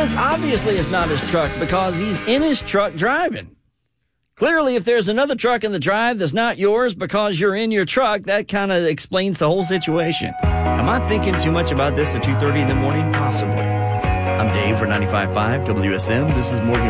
is. Obviously, it's not his truck because he's in his truck driving. Clearly, if there's another truck in the drive that's not yours because you're in your truck, that kind of explains the whole situation. Am I thinking too much about this at 2:30 in the morning? Possibly. I'm Dave for 95.5 WSM. This is Morgan